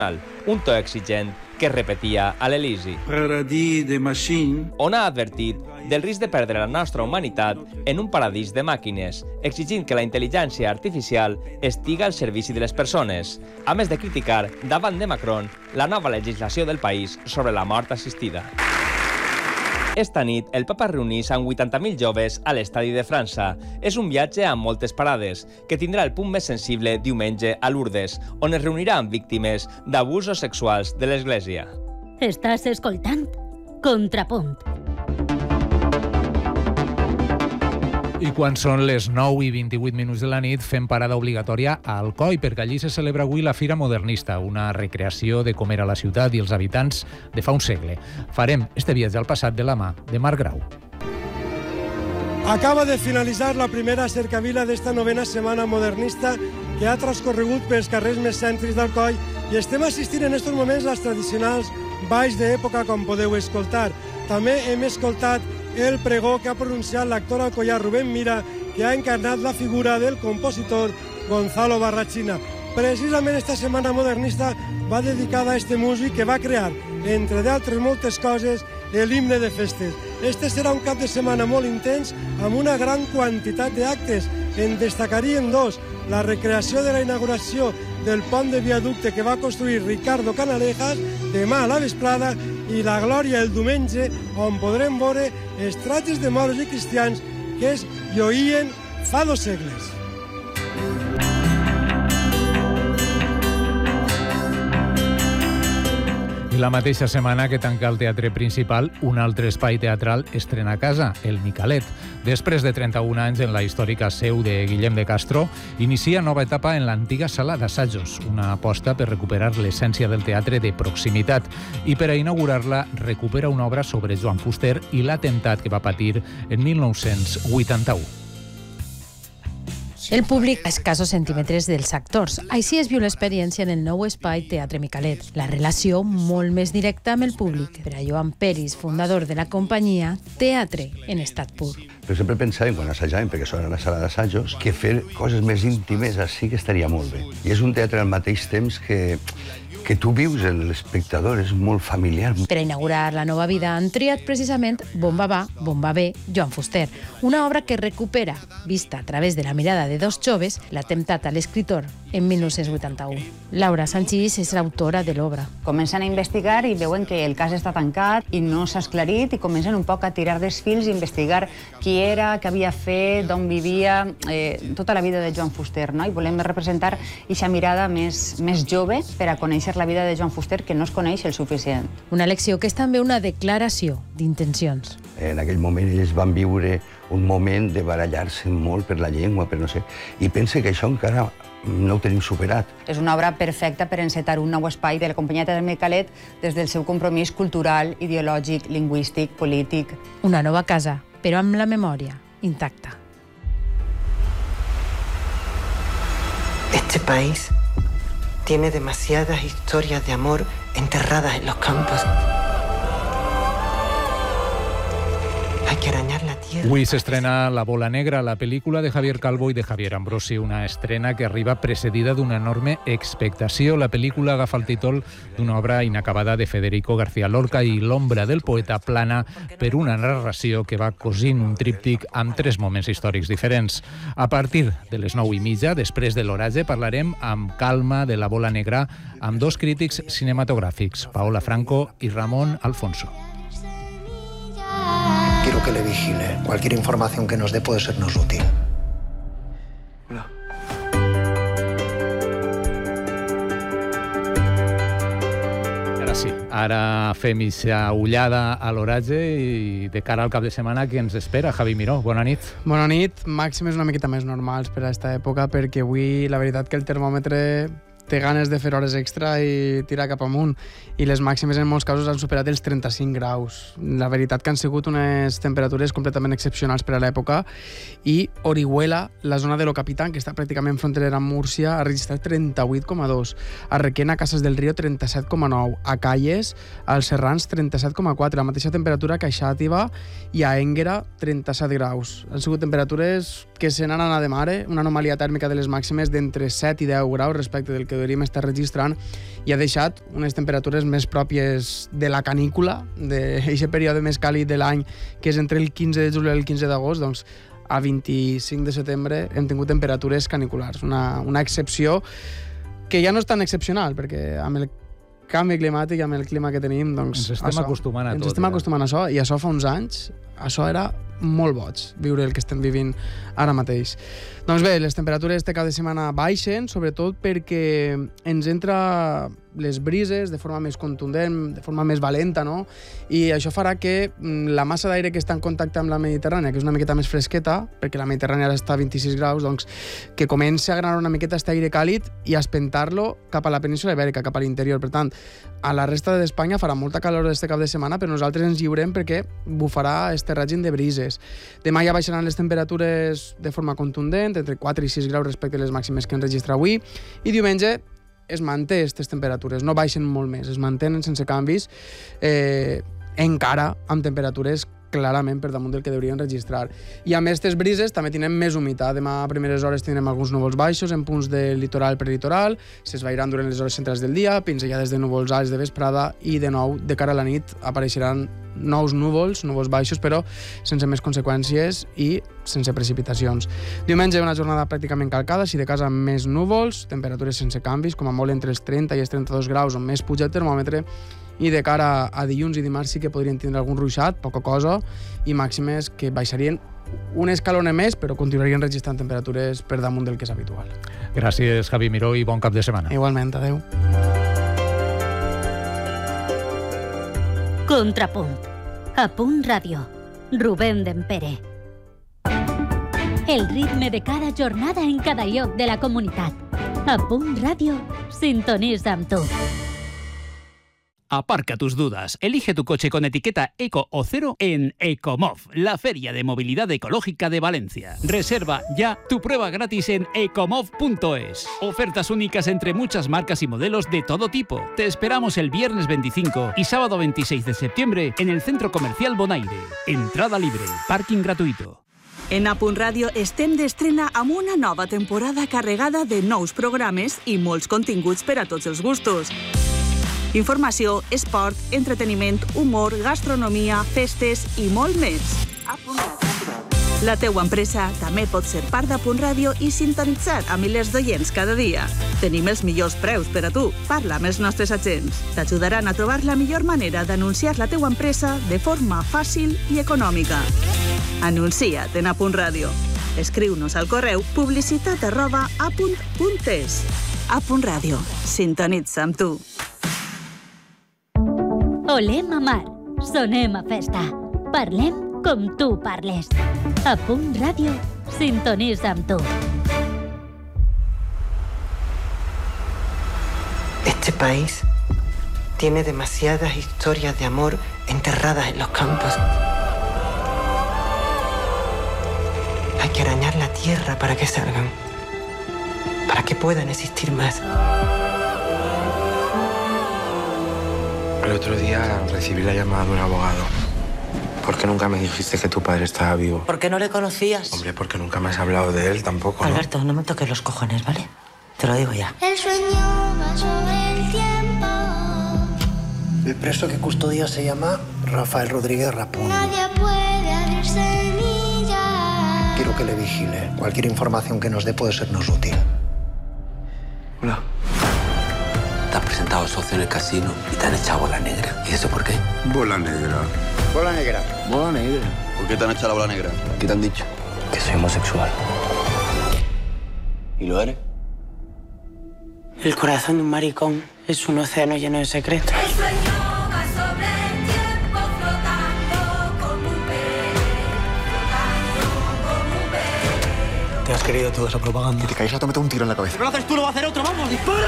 un to exigent que es repetia a l'Elisi, on ha advertit del risc de perdre la nostra humanitat en un paradís de màquines, exigint que la intel·ligència artificial estiga al servici de les persones, a més de criticar, davant de Macron, la nova legislació del país sobre la mort assistida. Esta nit, el papa reunís amb 80.000 joves a l'Estadi de França. És un viatge amb moltes parades, que tindrà el punt més sensible diumenge a Lourdes, on es reunirà amb víctimes d'abusos sexuals de l'Església. Estàs escoltant Contrapunt. I quan són les 9:28 de la nit, fem parada obligatòria a Alcoi, perquè allí se celebra avui la Fira Modernista, una recreació de com era la ciutat i els habitants de fa un segle. Farem este viatge al passat de la mà de Marc Grau. Acaba de finalitzar la primera cercavila d'esta novena setmana modernista que ha transcorregut pels carrers més cèntrics d'Alcoi i estem assistint en aquests moments als tradicionals balls d'època, com podeu escoltar. També hem escoltat el pregó que ha pronunciat l'actor alcoià Rubén Mira, que ha encarnat la figura del compositor Gonzalo Barrachina. Precisament esta setmana modernista va dedicada a este músic que va crear, entre d'altres moltes coses, l'himne de festes. Este serà un cap de setmana molt intens amb una gran quantitat d'actes. En destacarien dos: la recreació de la inauguració del pont de viaducte que va construir Ricardo Canalejas demà a la vesprada i la glòria el diumenge, on podrem veure els trajes de moros i cristians que es lluïen fa 2 segles. I la mateixa setmana que tanca el Teatre Principal, un altre espai teatral estrena a casa, el Micalet. Després de 31 anys en la històrica seu de Guillem de Castro, inicia nova etapa en l'antiga sala d'assajos, una aposta per recuperar l'essència del teatre de proximitat. I per a inaugurar-la, recupera una obra sobre Joan Fuster i l'atemptat que va patir en 1981. El públic a escassos centímetres dels actors. Així es viu l'experiència en el nou espai Teatre Micalet. La relació molt més directa amb el públic. Per a Joan Peris, fundador de la companyia, teatre en estat pur. Però sempre pensàvem, quan assajàvem, perquè són a la sala d'assajos, que fer coses més íntimes així que estaria molt bé. I és un teatre al mateix temps que tu vius, l'espectador, és molt familiar. Per a inaugurar la nova vida han triat precisament Bomba va, Bomba ve, Joan Fuster, una obra que recupera, vista a través de la mirada de dos joves, l'atemptat a l'escriptor en 1981. Laura Sanchis és l'autora de l'obra. Comencen a investigar i veuen que el cas està tancat i no s'ha esclarit i comencen un poc a tirar dels fils i investigar qui era, què havia fet, d'on vivia, tota la vida de Joan Fuster, no? I volem representar aquesta mirada més jove per a conèixer la vida de Joan Fuster, que no es coneix el suficient. Una lecció que és també una declaració d'intencions. En aquell moment ells van viure un moment de barallar-se molt per la llengua, per no sé, i pense que això encara no ho tenim superat. És una obra perfecta per encetar un nou espai de la companyia Teatre Micalet des del seu compromís cultural, ideològic, lingüístic, polític. Una nova casa, però amb la memòria intacta. Este país tiene demasiadas historias de amor enterradas en los campos. Hay que arañar la tierra. Avui s'estrena La bola negra, la pel·lícula de Javier Calvo i de Javier Ambrosi, una estrena que arriba precedida d'una enorme expectació. La pel·lícula agafa el títol d'una obra inacabada de Federico García Lorca i l'ombra del poeta plana per una narració que va cosint un tríptic amb 3 moments històrics diferents. A partir de les 9:30, després de l'oratge, parlarem amb calma de La bola negra amb 2 crítics cinematogràfics, Paola Franco i Ramón Alfonso. Quiero que le vigile. Cualquier información que nos dé puede sernos útil. No. Ara sí, ara fem aquesta ullada a l'oratge i de cara al cap de setmana que ens espera. Javi Miró, bona nit. Bona nit. Màximes una miqueta més normals per a aquesta època, perquè avui la veritat que el termòmetre té ganes de fer hores extra i tirar cap amunt, i les màximes en molts casos han superat els 35 graus. La veritat que han sigut unes temperatures completament excepcionals per a l'època, i Orihuela, la zona de Lo Capitán, que està pràcticament fronterera amb Múrcia, ha registrat 38,2, a Requena, Casas del Río, 37,9, a Calles, als Serrans, 37,4, la mateixa temperatura que a Xàtiva, i a Énguera, 37 graus. Han sigut temperatures que se n'han anat de mare, una anomalia tèrmica de les màximes d'entre 7 i 10 graus respecte del que hauríem estat registrant, i ha deixat unes temperatures més pròpies de la canícula, d'aquest període més càlid de l'any, que és entre el 15 de juliol i el 15 d'agost, doncs a 25 de setembre hem tingut temperatures caniculars. Una excepció que ja no és tan excepcional, perquè amb el canvi climàtic i amb el clima que tenim, doncs... Ens estem acostumant a tot. Ens estem acostumant a això, i això fa uns anys, això era molt boig, viure el que estem vivint ara mateix. Doncs bé, les temperatures este cap de setmana baixen, sobretot perquè ens entra les brises de forma més contundent, de forma més valenta, no? I això farà que la massa d'aire que està en contacte amb la Mediterrània, que és una miqueta més fresqueta, perquè la Mediterrània ara està a 26 graus, doncs que comenci a granar una miqueta aquest aire càlid i a espentar-lo cap a la península Ibèrica, cap a l'interior. Per tant, a la resta d'Espanya farà molta calor este cap de setmana, però nosaltres ens lliurem perquè bufarà este règim de brises. Demà ja baixaran les temperatures de forma contundent, entre 4 i 6 graus respecte a les màximes que ens registra avui, i diumenge es manté aquestes temperatures, no baixen molt més, es mantenen sense canvis, encara amb temperatures clarament per damunt del que deurien registrar. I amb aquestes brises també tindrem més humitat. Demà a primeres hores tindrem alguns núvols baixos en punts del litoral prelitoral, s'esvairan durant les hores centrals del dia, pinzellades de núvols alts de vesprada, i de nou, de cara a la nit, apareixeran nous núvols baixos, però sense més conseqüències i sense precipitacions. Diumenge una jornada pràcticament calcada, si de casa més núvols, temperatures sense canvis, com a molt entre els 30 i els 32 graus, on més puja el termòmetre, i de cara a dilluns i dimarts sí que podrien tindre algun ruixat, poca cosa, i màximes que baixarien un escalone més, però continuarien registrant temperatures per damunt del que és habitual. Gràcies, Javi Miró, i bon cap de setmana. Igualment, adeu. Contrapunt. A Punt Ràdio. Rubén Dempere. El ritme de cada jornada en cada lloc de la comunitat. A Punt Ràdio, sintonitza amb tu. Aparca tus dudas. Elige tu coche con etiqueta Eco o Cero en Ecomov, la feria de movilidad ecológica de Valencia. Reserva ya tu prueba gratis en ecomov.es. Ofertas únicas entre muchas marcas y modelos de todo tipo. Te esperamos el viernes 25 y sábado 26 de septiembre en el Centro Comercial Bonaire. Entrada libre, parking gratuito. En A Punt Ràdio estem d'estrena amb una nova temporada carregada de nous programes i molts continguts per a tots els gustos. Informació, esport, entreteniment, humor, gastronomia, festes i molt més. La teua empresa també pot ser part d'A Punt Ràdio i sintonitzar a milers d'oients cada dia. Tenim els millors preus per a tu. Parla amb els nostres agents. T'ajudaran a trobar la millor manera d'anunciar la teua empresa de forma fàcil i econòmica. Anuncia't en A Punt Ràdio. Escriu-nos al correu publicitat@apunt.es. A Punt Ràdio. Sintonitza amb tu. Olem a mar, sonem a festa. Parlem com tu parles. A Punt Ràdio, sintonitza amb tu. Este país tiene demasiadas historias de amor enterradas en los campos. Hay que arañar la tierra para que salgan, para que puedan existir más. El otro día recibí la llamada de un abogado. ¿Por qué nunca me dijiste que tu padre estaba vivo? ¿Por qué no le conocías? Hombre, porque nunca me has hablado de él tampoco, ¿no? Alberto, no me toques los cojones, ¿vale? Te lo digo ya. El sueño va sobre el tiempo. El preso que custodia se llama Rafael Rodríguez Rapón. Nadie puede abrir semillas. Quiero que le vigile. Cualquier información que nos dé puede sernos útil. Hola. Te has presentado socio en el casino y te han echado bola negra. ¿Y eso por qué? Bola negra. Bola negra. Bola negra. ¿Por qué te han echado la bola negra? ¿Qué te han dicho? Que soy homosexual. ¿Y lo eres? El corazón de un maricón es un océano lleno de secretos. El sueño va sobre el tiempo flotando como un pez. Te has querido toda esa propaganda. Si te caes, te meto un tiro en la cabeza. Si no lo haces tú, lo va a hacer otro. ¡Vamos, dispara!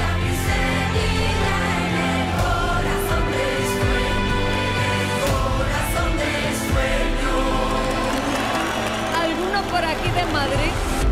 ¿Alguno por aquí de Madrid?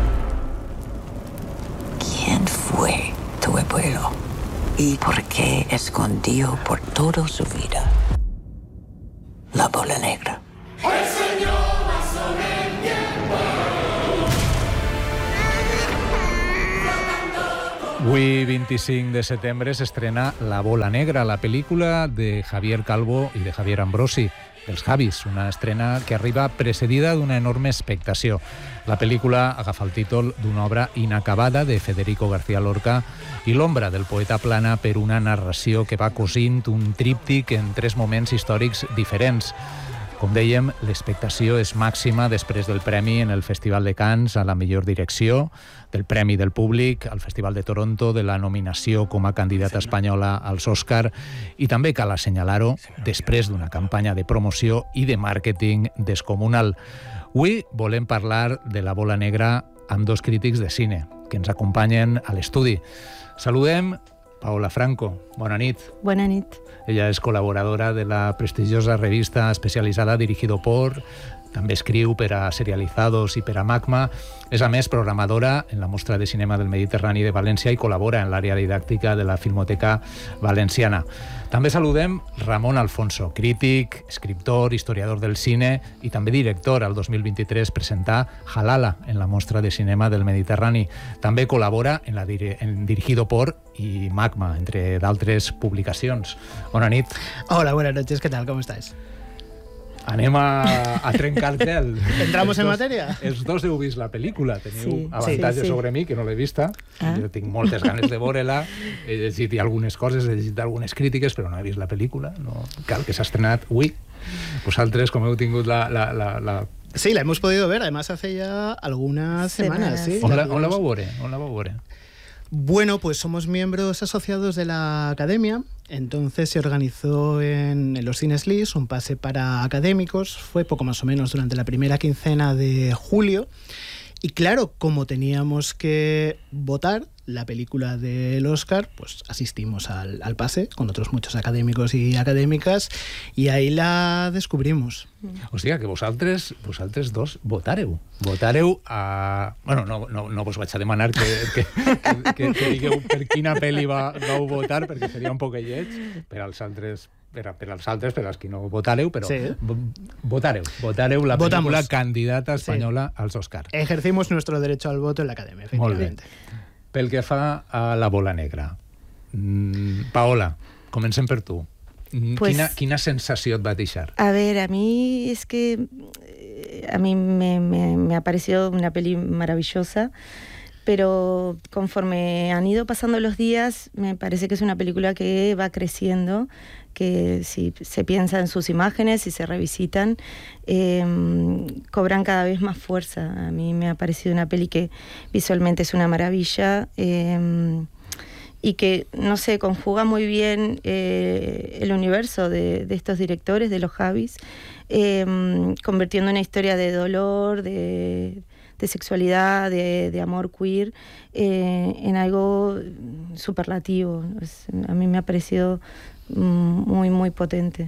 ¿Quién fue tu abuelo? ¿Y por qué escondió por toda su vida la bola negra? El sueño va sobre el tiempo. Avui, 25 de setembre, s'estrena La bola negra, la pel·lícula de Javier Calvo i de Javier Ambrosi, dels Javis, una estrena que arriba precedida d'una enorme expectació. La pel·lícula agafa el títol d'una obra inacabada de Federico García Lorca i l'ombra del poeta plana per una narració que va cosint un tríptic en 3 moments històrics diferents. Com dèiem, l'expectació és màxima després del premi en el Festival de Cannes a la millor direcció, del Premi del Públic al Festival de Toronto, de la nominació com a candidata espanyola als Òscar, i també cal assenyalar-ho després d'una campanya de promoció i de màrqueting descomunal. Avui volem parlar de La bola negra amb 2 crítics de cine que ens acompanyen a l'estudi. Saludem Paola Franco. Bona nit. Bona nit. Ella és col·laboradora de la prestigiosa revista especialitzada Dirigido por, també escriu per a Serializados i per a Magma. És, a més, programadora en la Mostra de Cinema del Mediterrani de València i col·labora en l'àrea didàctica de la Filmoteca Valenciana. També saludem Ramon Alfonso, crític, escriptor, historiador del cine i també director. Al 2023 presentà Halala en la Mostra de Cinema del Mediterrani. També col·labora en Dirigido por i Magma, entre d'altres publicacions. Bona nit. Hola, buenas noches, ¿qué tal? ¿Cómo estáis? Anem a trencar gel. ¿Entramos en matèria? Els dos heu vist la pel·lícula, teniu avantatges sobre mi, que no l'he vista. Jo tinc moltes ganes de veure-la, he llegit algunes coses, he llegit algunes crítiques, però no he vist la pel·lícula. No cal que s'ha estrenat avui. Vosaltres, com heu tingut la... Sí, la hemos podido ver, además hace ya algunas semanas. ¿Sí? On la vau veure? Bueno, pues somos miembros asociados de la Academia. Entonces se organizó en los Cines Lis un pase para académicos. Fue poco más o menos durante la primera quincena de julio. Y claro, como teníamos que votar la película del Oscar, pues asistimos al pase con otros muchos académicos y académicas y ahí la descubrimos. O sigui que vosaltres dos votareu. Votareu a... Bueno, no vos vaig a demanar que digueu per quina pel·li vau votar, perquè seria un poc lleig per als altres, per als qui no votareu, però sí. Votareu la pel·lícula candidata espanyola als Oscar. Ejercimos nuestro derecho al voto en la Academia, efectivamente. Pel que fa a La bola negra, Paola, comencem per tu. Pues, quina sensació et va deixar? A ver, a mí es que a mí me ha parecido una peli maravillosa, pero conforme han ido pasando los días, me parece que es una película que va creciendo, que si se piensa en sus imágenes y se revisitan, cobran cada vez más fuerza. A mí me ha parecido una peli que visualmente es una maravilla, y que, no sé, conjuga muy bien el universo de estos directores, de los Javis, convirtiendo una historia de dolor, de sexualidad, de amor queer, en algo superlativo. A mí me ha parecido muy, muy potente.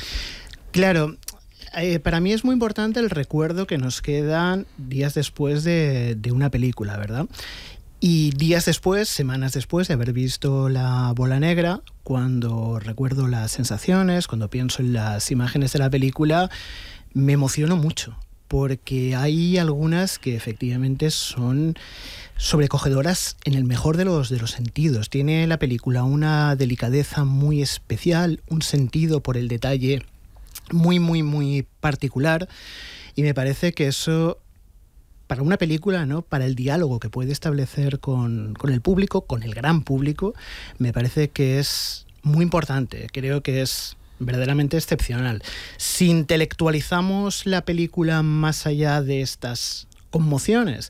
Claro, para mí es muy importante el recuerdo que nos quedan días después de una película, ¿verdad? Y días después, semanas después de haber visto La bola negra, cuando recuerdo las sensaciones, cuando pienso en las imágenes de la película, me emociono mucho, porque hay algunas que efectivamente son sobrecogedoras en el mejor de los sentidos. Tiene la película una delicadeza muy especial, un sentido por el detalle muy, muy, muy particular, y me parece que eso, para una película, ¿no?, para el diálogo que puede establecer con el público, con el gran público, me parece que es muy importante. Creo que es verdaderamente excepcional. Si intelectualizamos la película más allá de estas conmociones,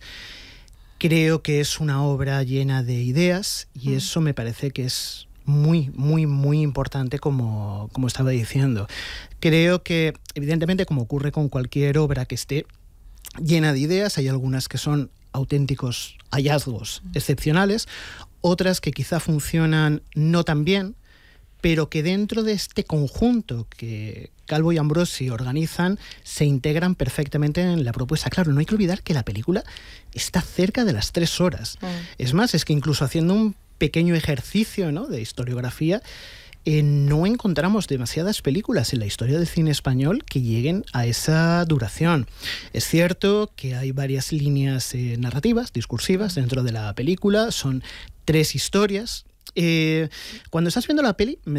creo que es una obra llena de ideas, y eso me parece que es muy, muy, muy importante, como estaba diciendo. Creo que, evidentemente, como ocurre con cualquier obra que esté llena de ideas, hay algunas que son auténticos hallazgos excepcionales, otras que quizá funcionan no tan bien, pero que dentro de este conjunto que Calvo y Ambrosi organizan se integran perfectamente en la propuesta. Claro, no hay que olvidar que la película está cerca de las 3 horas. Es más, es que incluso haciendo un pequeño ejercicio, ¿no?, de historiografía, no encontramos demasiadas películas en la historia del cine español que lleguen a esa duración. Es cierto que hay varias líneas narrativas, discursivas dentro de la película, son 3 historias. Cuando estás viendo la peli, me